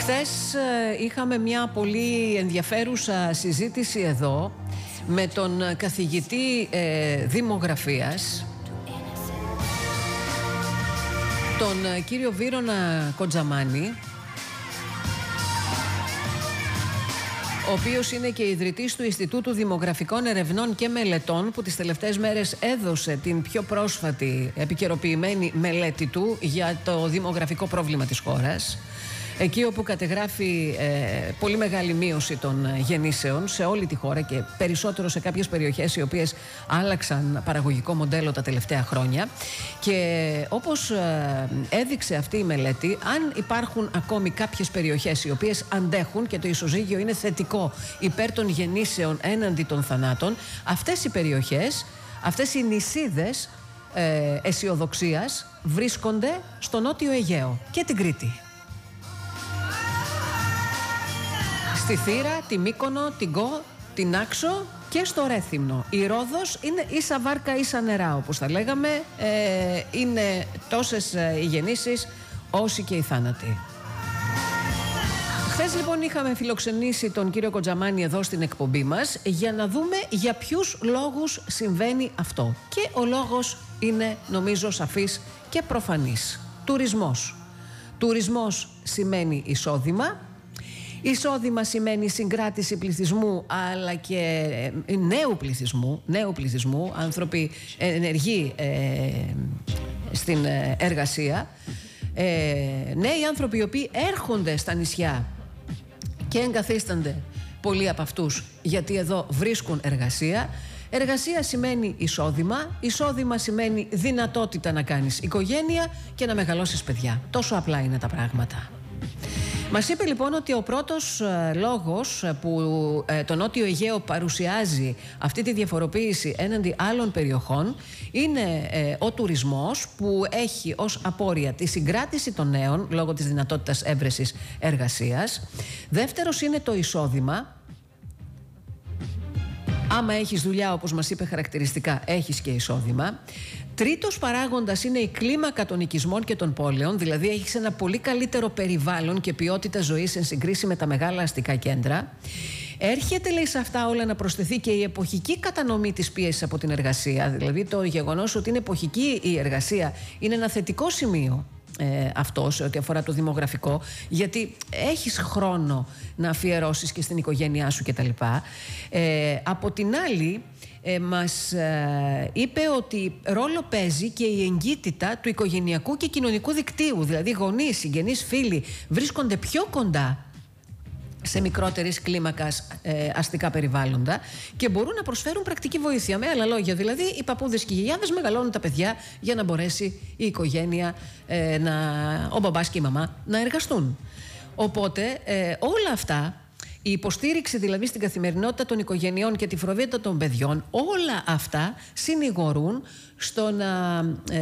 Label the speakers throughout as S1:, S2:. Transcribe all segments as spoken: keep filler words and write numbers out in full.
S1: Χθες είχαμε μια πολύ ενδιαφέρουσα συζήτηση εδώ με τον καθηγητή ε, δημογραφίας, τον κύριο Βύρωνα Κοντζαμάνη, ο οποίος είναι και ιδρυτής του Ινστιτούτου Δημογραφικών Ερευνών και Μελετών, που τις τελευταίες μέρες έδωσε την πιο πρόσφατη επικαιροποιημένη μελέτη του για το δημογραφικό πρόβλημα της χώρας, εκεί όπου κατεγράφει ε, πολύ μεγάλη μείωση των γεννήσεων σε όλη τη χώρα και περισσότερο σε κάποιες περιοχές οι οποίες άλλαξαν παραγωγικό μοντέλο τα τελευταία χρόνια. Και όπως ε, έδειξε αυτή η μελέτη, αν υπάρχουν ακόμη κάποιες περιοχές οι οποίες αντέχουν και το ισοζύγιο είναι θετικό υπέρ των γεννήσεων έναντι των θανάτων, αυτές οι περιοχές, αυτές οι νησίδες ε, αισιοδοξίας βρίσκονται στο Νότιο Αιγαίο και την Κρήτη. Στη Θήρα, τη Μύκονο, την Κο, την Άξο και στο Ρέθυμνο. Η Ρόδος είναι ίσα βάρκα ίσα νερά, όπως θα λέγαμε. Ε, είναι τόσες οι γεννήσεις όσοι και οι θάνατοι. Χθες λοιπόν είχαμε φιλοξενήσει τον κύριο Κοντζαμάνη εδώ στην εκπομπή μας για να δούμε για ποιους λόγους συμβαίνει αυτό. Και ο λόγος είναι, νομίζω, σαφής και προφανής. Τουρισμός. Τουρισμός σημαίνει εισόδημα. Εισόδημα σημαίνει συγκράτηση πληθυσμού, αλλά και νέου πληθυσμού, νέου πληθυσμού, άνθρωποι ενεργοί ε, στην εργασία, ε, νέοι άνθρωποι οι οποίοι έρχονται στα νησιά και εγκαθίστανται πολλοί από αυτούς γιατί εδώ βρίσκουν εργασία. Εργασία σημαίνει εισόδημα, εισόδημα σημαίνει δυνατότητα να κάνεις οικογένεια και να μεγαλώσεις παιδιά. Τόσο απλά είναι τα πράγματα. Μας είπε λοιπόν ότι ο πρώτος ε, λόγος που ε, το Νότιο Αιγαίο παρουσιάζει αυτή τη διαφοροποίηση έναντι άλλων περιοχών είναι ε, ο τουρισμός, που έχει ως απόρρια τη συγκράτηση των νέων λόγω της δυνατότητας έβρεσης εργασίας. Δεύτερος είναι το εισόδημα. Άμα έχεις δουλειά, όπως μας είπε χαρακτηριστικά, έχεις και εισόδημα. Τρίτος παράγοντας είναι η κλίμακα των οικισμών και των πόλεων, δηλαδή έχεις ένα πολύ καλύτερο περιβάλλον και ποιότητα ζωής εν συγκρίση με τα μεγάλα αστικά κέντρα. Έρχεται, λέει, σε αυτά όλα να προσθεθεί και η εποχική κατανομή της πίεσης από την εργασία, δηλαδή το γεγονός ότι είναι εποχική η εργασία είναι ένα θετικό σημείο. Ε, αυτό σε ό,τι αφορά το δημογραφικό, γιατί έχεις χρόνο να αφιερώσεις και στην οικογένειά σου κτλ. Ε, από την άλλη, ε, μας ε, είπε ότι ρόλο παίζει και η εγκύτητα του οικογενειακού και κοινωνικού δικτύου, δηλαδή γονείς, συγγενείς, φίλοι βρίσκονται πιο κοντά σε μικρότερης κλίμακας ε, αστικά περιβάλλοντα και μπορούν να προσφέρουν πρακτική βοήθεια. Με άλλα λόγια, δηλαδή, οι παππούδες και οι γιαγιάδες μεγαλώνουν τα παιδιά για να μπορέσει η οικογένεια, ε, να, ο μπαμπάς και η μαμά να εργαστούν. Οπότε ε, όλα αυτά, η υποστήριξη δηλαδή στην καθημερινότητα των οικογενειών και τη φροντίδα των παιδιών, όλα αυτά συνηγορούν στο να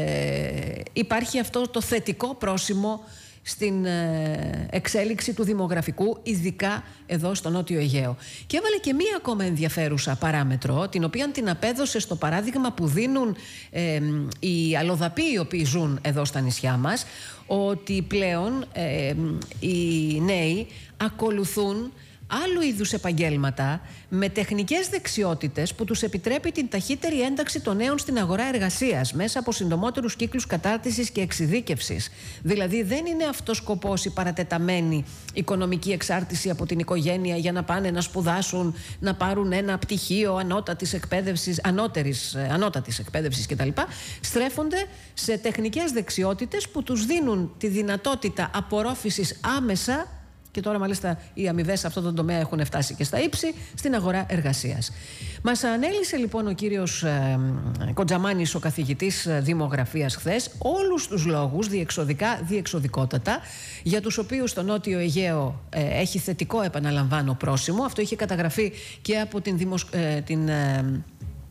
S1: ε, υπάρχει αυτό το θετικό πρόσημο στην εξέλιξη του δημογραφικού, ειδικά εδώ στο Νότιο Αιγαίο. Και έβαλε και μία ακόμα ενδιαφέρουσα παράμετρο, την οποία την απέδωσε στο παράδειγμα που δίνουν ε, οι αλλοδαποί οι οποίοι ζουν εδώ στα νησιά μας, ότι πλέον ε, οι νέοι ακολουθούν άλλου είδους επαγγέλματα με τεχνικές δεξιότητες που τους επιτρέπει την ταχύτερη ένταξη των νέων στην αγορά εργασίας μέσα από συντομότερους κύκλους κατάρτισης και εξειδίκευσης. Δηλαδή δεν είναι αυτός σκοπός η παρατεταμένη οικονομική εξάρτηση από την οικογένεια για να πάνε να σπουδάσουν, να πάρουν ένα πτυχίο ανώτατης εκπαίδευσης, ανώτερης, ανώτατης εκπαίδευσης κτλ. Στρέφονται σε τεχνικές δεξιότητες που τους δίνουν τη δυνατότητα απορρόφησης άμεσα. Και τώρα μάλιστα οι αμοιβές σε αυτόν τον τομέα έχουν φτάσει και στα ύψη στην αγορά εργασίας. Μας ανέλησε λοιπόν ο κύριος ε, Κοντζαμάνης, ο καθηγητής δημογραφίας, χθες όλους τους λόγους, διεξοδικά, διεξοδικότατα, για τους οποίους το Νότιο Αιγαίο ε, έχει θετικό, επαναλαμβάνω, πρόσημο. Αυτό είχε καταγραφεί και από την, δημοσ... ε, την ε,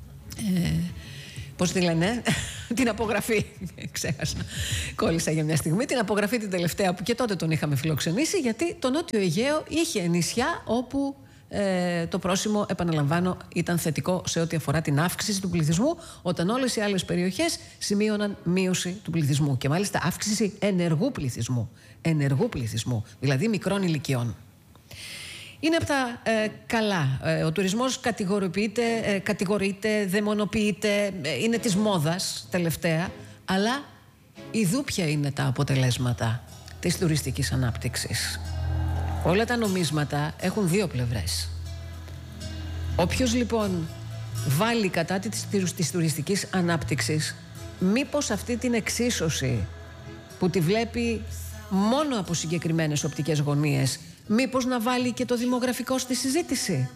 S1: ε, πώς τη λένε, την απογραφή, ξέχασα, κόλλησα για μια στιγμή, την απογραφή την τελευταία που και τότε τον είχαμε φιλοξενήσει, γιατί το Νότιο Αιγαίο είχε νησιά όπου ε, το πρόσημο, επαναλαμβάνω, ήταν θετικό σε ό,τι αφορά την αύξηση του πληθυσμού, όταν όλες οι άλλες περιοχές σημείωναν μείωση του πληθυσμού και μάλιστα αύξηση ενεργού πληθυσμού, ενεργού πληθυσμού, δηλαδή μικρών ηλικιών. Είναι από τα ε, καλά. Ε, ο τουρισμός κατηγορείται, ε, κατηγορείται, δαιμονοποιείται, ε, είναι της μόδας τελευταία, αλλά ειδού ποια είναι τα αποτελέσματα της τουριστικής ανάπτυξης. Όλα τα νομίσματα έχουν δύο πλευρές. Όποιος λοιπόν βάλει κατά της, της τουριστικής ανάπτυξης, μήπως αυτή την εξίσωση που τη βλέπει μόνο από συγκεκριμένες οπτικές γωνίες, μήπως να βάλει και το δημογραφικό στη συζήτηση.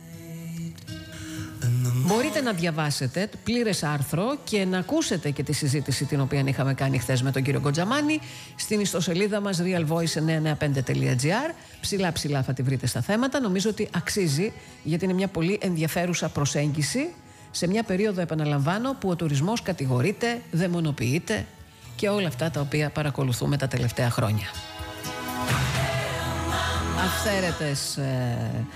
S1: Μπορείτε να διαβάσετε πλήρες άρθρο και να ακούσετε και τη συζήτηση την οποία είχαμε κάνει χθες με τον κύριο Γκοτζαμάνη στην ιστοσελίδα μας real voice εννιακόσια ενενήντα πέντε τελεία gr. Ψηλά ψηλά θα τη βρείτε στα θέματα. Νομίζω ότι αξίζει, γιατί είναι μια πολύ ενδιαφέρουσα προσέγγιση σε μια περίοδο, επαναλαμβάνω, που ο τουρισμός κατηγορείται, δαιμονοποιείται και όλα αυτά τα οποία παρακολουθούμε τα τελευταία χρόνια. Αυθαίρετες ε,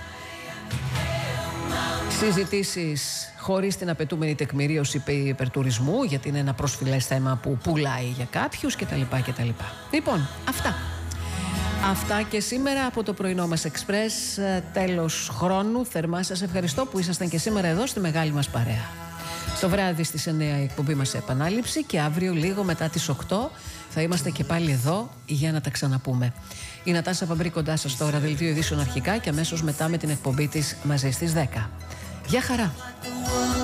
S1: συζητήσεις χωρίς την απαιτούμενη τεκμηρίωση υπερτουρισμού, γιατί είναι ένα προσφυλές θέμα που πουλάει για κάποιους κτλ. κτλ. Λοιπόν, αυτά. Αυτά και σήμερα από το πρωινό μας Εξπρές. Τέλος χρόνου. Θερμά σας ευχαριστώ που ήσασταν και σήμερα εδώ στη μεγάλη μας παρέα. Στο βράδυ στις εννιά η εκπομπή μας σε επανάληψη και αύριο λίγο μετά τις οκτώ θα είμαστε και πάλι εδώ για να τα ξαναπούμε. Η Νατάσα Παμπρή κοντά σας τώρα, δελτίο ειδήσεων αρχικά, και αμέσως μετά με την εκπομπή της μαζί στις δέκα. Γεια χαρά!